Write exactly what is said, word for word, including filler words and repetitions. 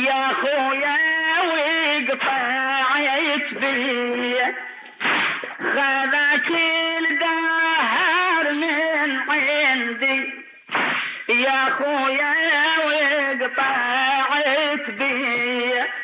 يا خويا وقطعت بي خذت القهر من عندي يا خويا وقطعت بي